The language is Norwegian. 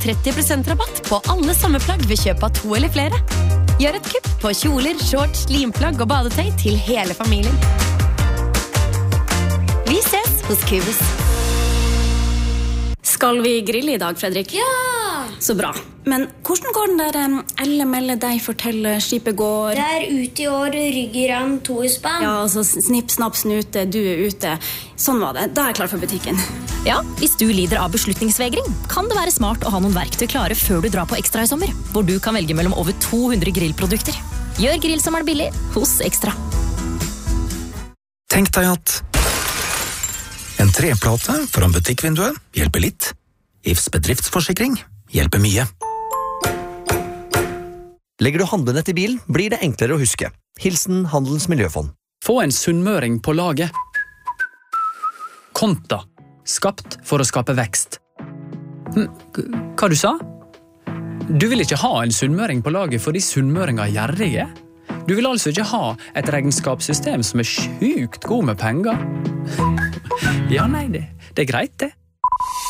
30% rabatt på alle sommerplagg ved kjøp av 2 eller flere. Gjør et kupp på kjoler, shorts, limplagg og badetøy til hele familien. Vi ses hos Cubus. Skal vi grille i dag, Fredrik? Ja! Så bra. Men hvordan går den der Elle melde deg forteller skipet går? Det ute i år, rygger han 2 i spann. Ja, altså snipp, snapp, snute, du ute. Sånn var det. Da jeg klar for butikken. Ja, hvis du lider av beslutningsvegring, kan det være smart å ha noen verktøy klare før du drar på Ekstra i sommer, hvor du kan velge mellom over 200 grillprodukter. Gjør grillsommeren billig hos Ekstra. Tenk deg at en treplate foran butikkvinduet hjelper litt. IFs bedriftsforsikring hjelper mye. Legger du handlenett i bilen, blir det enklere å huske. Hilsen Handelens Miljøfond. Få en sunnmøring på laget. Konta. Skapt for å skape vekst. Hva du sa? Du vil ikke ha en sunnmøring på laget fordi sunnmøringer er gjerrige? Du vil altså ikke ha et regnskapssystem som er sjukt god med penger? Ja, nei, det er greit det.